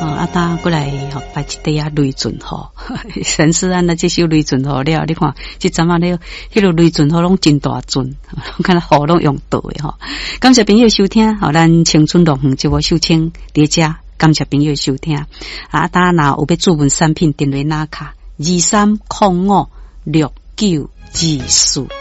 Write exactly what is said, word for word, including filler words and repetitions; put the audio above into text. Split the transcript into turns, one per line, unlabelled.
啊，当过来吼，摆一块啊雷准吼，神师安那这首雷准吼了，你看，即阵啊咧，迄个雷准吼拢真大准，看到雨拢用倒的吼。感谢朋友收听，好，咱青春乐园节目秀清叠加，感谢朋友收听。啊，当若有要注文产品，电话拿卡二三零五六九二四。